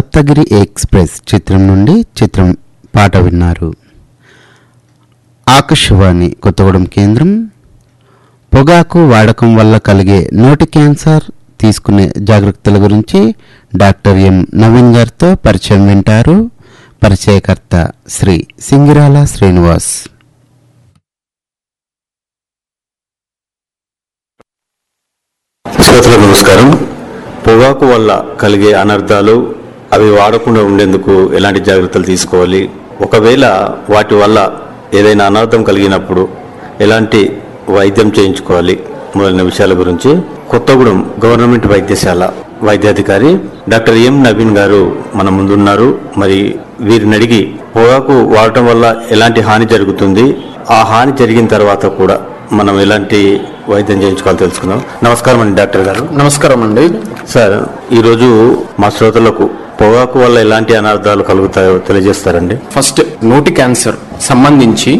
Saptagiri express చిత్రం నుండి చిత్రం పాట విన్నారు. ఆకాశవాణి కొత్తగూడెం కేంద్రం. పొగాకు వాడకం వల్ల కలిగే నోటి క్యాన్సర్, తీసుకునే జాగ్రత్తల గురించి డాక్టర్ ఎం నవీన్ గారితో పరిచయం వింటారు. పరిచయకర్త శ్రీ సింగిరాల శ్రీనివాస్. శ్రోతలకు నమస్కారం. పొగాకు వల్ల కలిగే అనర్థాలు, అవి వాడకుండా ఉండేందుకు ఎలాంటి జాగ్రత్తలు తీసుకోవాలి, ఒకవేళ వాటి వల్ల ఏదైనా అనర్థం కలిగినప్పుడు ఎలాంటి వైద్యం చేయించుకోవాలి మొదలైన విషయాల గురించి కొత్తగూడెం గవర్నమెంట్ వైద్యశాల వైద్యాధికారి డాక్టర్ ఎం నవీన్ గారు మన ముందున్నారు. మరి వీరిని అడిగి పొగాకు వాడటం వల్ల ఎలాంటి హాని జరుగుతుంది, ఆ హాని జరిగిన తర్వాత కూడా మనం ఎలాంటి వైద్యం చేయించుకోవాలో తెలుసుకుందాం. నమస్కారం అండి డాక్టర్ గారు. నమస్కారం అండి. సార్, ఈరోజు మా శ్రోతలకు పొగాకు వల్ల ఎలాంటి అనర్థాలు కలుగుతాయో తెలియజేస్తారండి. ఫస్ట్, నోటి క్యాన్సర్ సంబంధించి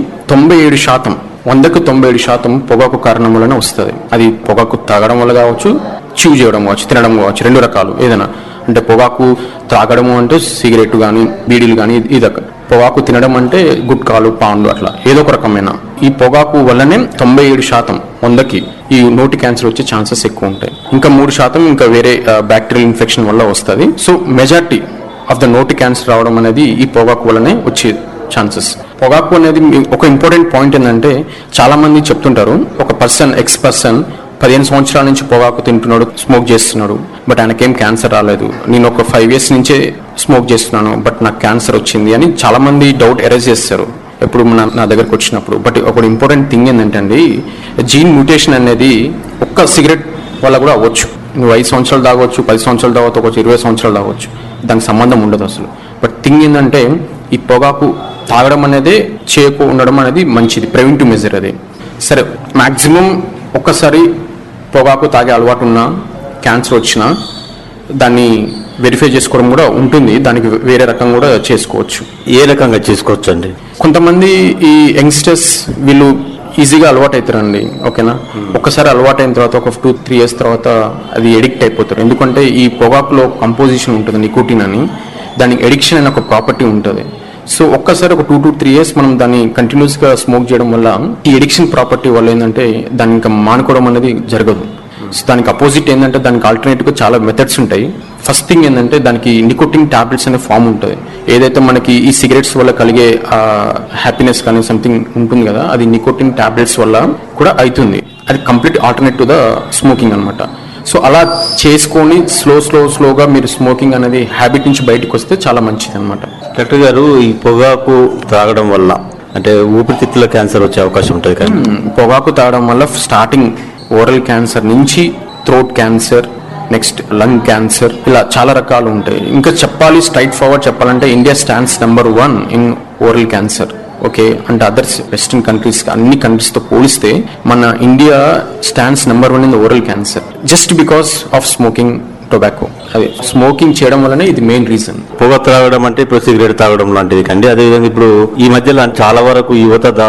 97%, 100కు 97% పొగాకు కారణం వలన వస్తుంది. అది పొగాకు తాగడం వల్ల కావచ్చు, చూ చేయడం కావచ్చు, తినడం కావచ్చు, రెండు రకాలు. ఏదైనా అంటే పొగాకు త్రాగడము అంటే సిగరెట్ కానీ బీడీలు కానీ, ఇదొక పొగాకు తినడం అంటే గుట్కాలు, పాన్లు, అట్లా ఏదో ఒక రకమైన ఈ పొగాకు వల్లనే 97%, 100కి ఈ నోటి క్యాన్సర్ వచ్చే ఛాన్సెస్ ఎక్కువ ఉంటాయి. ఇంకా 3% ఇంకా వేరే బ్యాక్టీరియల్ ఇన్ఫెక్షన్ వల్ల వస్తుంది. సో మెజారిటీ ఆఫ్ ద నోటి క్యాన్సర్ రావడం అనేది ఈ పొగాకు వల్లనే వచ్చే ఛాన్సెస్. పొగాకు అనేది ఒక ఇంపార్టెంట్ పాయింట్ ఏంటంటే, చాలా మంది చెప్తుంటారు, ఒక పర్సన్, ఎక్స్ పర్సన్ 15 సంవత్సరాల నుంచి పొగాకు తింటున్నాడు, స్మోక్ చేస్తున్నాడు, బట్ ఆయనకేం క్యాన్సర్ రాలేదు. నేను ఒక 5 years నుంచే స్మోక్ చేస్తున్నాను, బట్ నాకు క్యాన్సర్ వచ్చింది అని చాలా మంది డౌట్ ఎరేజ్ చేస్తారు ఎప్పుడు నా దగ్గరకు వచ్చినప్పుడు. బట్ ఒక ఇంపార్టెంట్ థింగ్ ఏంటంటే, జీన్ మ్యూటేషన్ అనేది ఒక్క సిగరెట్ వల్ల కూడా అవ్వచ్చు. నువ్వు 5 సంవత్సరాలు తాగవచ్చు, 10 సంవత్సరాలు తాగవచ్చు, ఒక 20 సంవత్సరాలు తాగవచ్చు, దానికి సంబంధం ఉండదు అసలు. బట్ థింగ్ ఏంటంటే, ఈ పొగాకు తాగడం అనేది చేయకు ఉండడం అనేది మంచిది, ప్రివెంటివ్ మెజర్ అది. సరే, మ్యాక్సిమం ఒక్కసారి పొగాకు తాగే అలవాటు ఉన్నా, క్యాన్సర్ వచ్చినా దాన్ని వెరిఫై చేసుకోవడం కూడా ఉంటుంది. దానికి వేరే రకం కూడా చేసుకోవచ్చు. ఏ రకంగా చేసుకోవచ్చు అండి? కొంతమంది ఈ యంగ్స్టర్స్ వీళ్ళు ఈజీగా అలవాటు అవుతారండి. ఓకేనా, ఒక్కసారి అలవాటు అయిన తర్వాత ఒక 2-3 years తర్వాత అది ఎడిక్ట్ అయిపోతారు. ఎందుకంటే ఈ పొగాకులో కంపోజిషన్ ఉంటుంది, నికోటిన్ అని, దానికి ఎడిక్షన్ అనే ఒక ప్రాపర్టీ ఉంటుంది. సో ఒక్కసారి ఒక 2 to 3 years మనం దాన్ని కంటిన్యూస్గా స్మోక్ చేయడం వల్ల ఈ ఎడిక్షన్ ప్రాపర్టీ వల్ల ఏంటంటే దాన్ని ఇంకా మానుకోవడం అనేది జరగదు. సో దానికి అపోజిట్ ఏంటంటే, దానికి ఆల్టర్నేటివ్గా చాలా మెథడ్స్ ఉంటాయి. ఫస్ట్ థింగ్ ఏంటంటే, దానికి నికోటిన్ టాబ్లెట్స్ అనే ఫామ్ ఉంటుంది. ఏదైతే మనకి ఈ సిగరెట్స్ వల్ల కలిగే హ్యాపీనెస్ కానీ సంథింగ్ ఉంటుంది కదా, అది నికోటిన్ టాబ్లెట్స్ వల్ల కూడా అవుతుంది. అది complete alternate to the smoking అనమాట. సో అలా చేసుకొని స్లోగా మీరు స్మోకింగ్ అనేది హ్యాబిట్ నుంచి బయటకు వస్తే చాలా మంచిది అనమాట. డాక్టర్ గారు, ఈ పొగాకు తాగడం వల్ల అంటే ఊపిరితిత్తుల క్యాన్సర్ వచ్చే అవకాశం ఉంటుంది కదా? పొగాకు తాగడం వల్ల స్టార్టింగ్ ఓరల్ క్యాన్సర్ నుంచి throat cancer, next lung cancer, ఇలా చాలా రకాలు ఉంటాయి. ఇంకా చెప్పాలి, స్ట్రైట్ ఫార్వర్డ్ చెప్పాలంటే, India stands number 1 in oral cancer. Okay, అంటే అదర్స్ వెస్టర్న్ కంట్రీస్, అన్ని కంట్రీస్తో పోలిస్తే మన India stands number 1 in the oral cancer, just because of smoking tobacco. అదే స్మోకింగ్ చేయడం వల్లనే ఇది మెయిన్ రీజన్. పొగ త్రాగడం అంటే ఇప్పుడు సిగరెట్ తాగడం లాంటిది కండి. అదేవిధంగా ఇప్పుడు ఈ మధ్యలో చాలా వరకు యువత